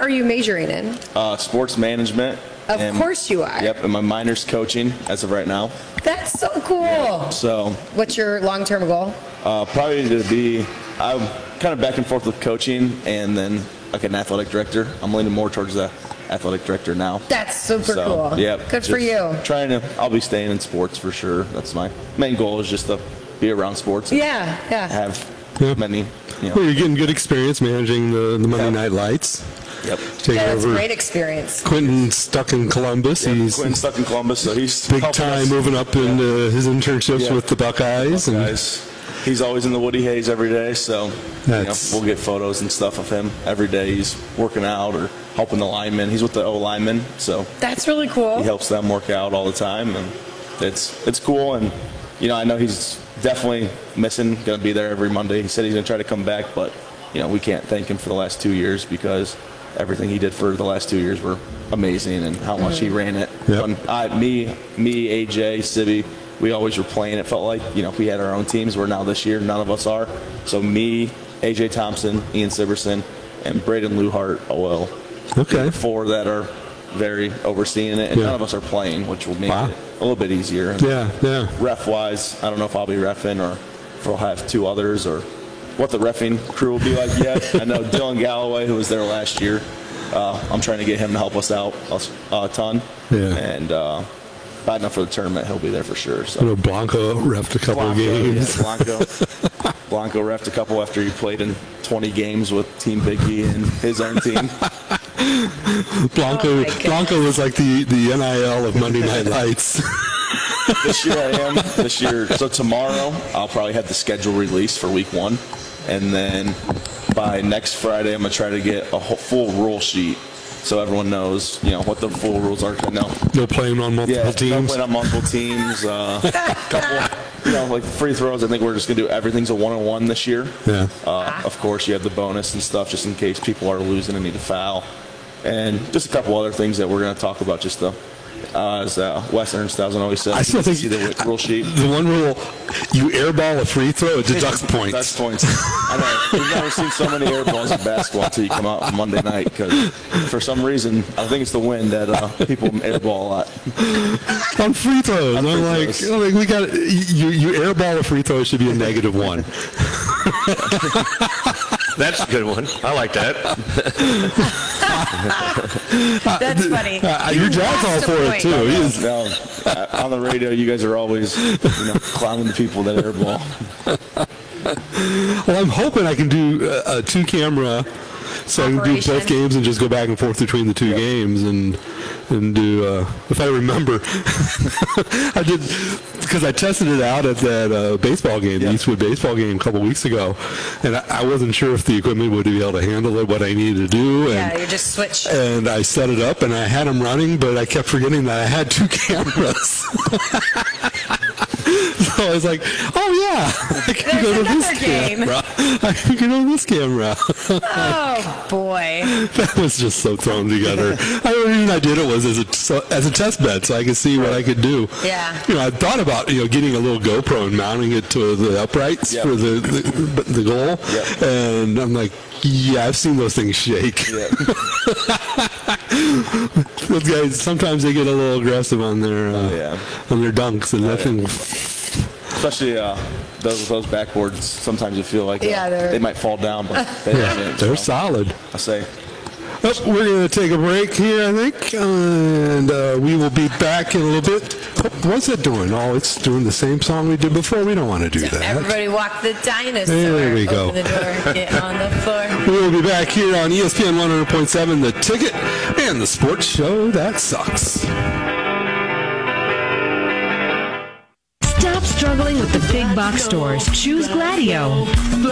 are you majoring in? Sports management. Of course you are. Yep, and my minor's coaching as of right now. That's so cool. Yeah, so, what's your long-term goal? Probably to be, I'm kind of back and forth with coaching and then like an athletic director. I'm leaning more towards the athletic director now. That's super cool. Yeah, good for you. I'll be staying in sports for sure. That's my main goal, is just to be around sports. Yeah. Have many. Well, you're getting good experience managing the Monday Night Lights. Yep. That's a great experience. Quentin's stuck in Columbus. Quentin's stuck in Columbus, so he's big time moving up into his internships with the Buckeyes. He's always in the Woody Hayes every day, so we'll get photos and stuff of him every day. He's working out or helping the linemen. He's with the O-linemen, so that's really cool. He helps them work out all the time, and it's cool. And I know he's definitely missing. Going to be there every Monday. He said he's going to try to come back, but we can't thank him for the last 2 years because everything he did for the last 2 years were amazing, and how much he ran it. Yep. Me, AJ, Sibby, we always were playing. It felt like we had our own teams. Where now this year none of us are. So me, AJ Thompson, Ian Siverson, and Braden Luhart. Okay. 4 that are very overseeing it, and none of us are playing, which will make it a little bit easier. Yeah. Ref wise, I don't know if I'll be reffing or if we'll have 2 others or what the reffing crew will be like yet. I know Dylan Galloway, who was there last year, I'm trying to get him to help us out a ton. Yeah. And bad enough for the tournament, he'll be there for sure. So. I know Blanco reffed a couple of games. Yeah, Blanco reffed a couple after he played in 20 games with Team Biggie and his own team. Blanco was like the NIL of Monday Night Lights. This year I am. So tomorrow I'll probably have the schedule released for week 1. And then by next Friday I'm going to try to get a full rule sheet so everyone knows, what the full rules are. No playing on multiple teams. No playing on multiple teams. Couple, like free throws. I think we're just going to do everything's a 1-on-1 this year. Yeah. Of course, you have the bonus and stuff just in case people are losing and need to foul. And just a couple other things that we're going to talk about just as Wes Ernstausen always says. I still think see the rule sheet. The one rule, you airball a free throw, it deducts points. That's points. I know. We've never seen so many airballs in basketball until you come out on Monday night because for some reason, I think it's the wind that people airball a lot. On free throws. I'm like, we got you airball a free throw, it should be a -1. That's a good one. I like that. That's funny. Your dad's all for it too. On the radio, you guys are always clowning the people that airball. Well, I'm hoping I can do a 2-camera, so I can do both games and just go back and forth between the 2 games and do. If I remember, I did because I tested it out at that baseball game, the Eastwood baseball game a couple weeks ago, and I wasn't sure if the equipment would be able to handle it, what I needed to do. And, you just switched. And I set it up, and I had them running, but I kept forgetting that I had 2 cameras. So I was like, oh yeah, I can go to this camera. I can go to this camera. Oh boy. That was just so thrown together. The reason I did it was as a test bed, so I could see what I could do. Yeah. I thought about getting a little GoPro and mounting it to the uprights for the goal, and I'm like, yeah, I've seen those things shake. Yeah. Those guys sometimes they get a little aggressive on their dunks, and nothing. Especially those backboards. Sometimes you feel like they might fall down, but they're solid. I say. We're going to take a break here, I think, and we will be back in a little bit. What's it doing? Oh, it's doing the same song we did before. We don't want to do that. Everybody walk the dinosaur. There we go. Open the door, get on the floor. We will be back here on ESPN 100.7, The Ticket, and the sports show that sucks. Stop struggling with the big box stores. Choose Gladio.